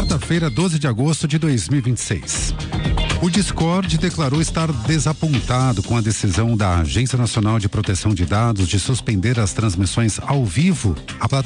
quarta-feira, 12 de agosto de 2026. O Discord declarou estar desapontado com a decisão da Agência Nacional de Proteção de Dados de suspender as transmissões ao vivo. A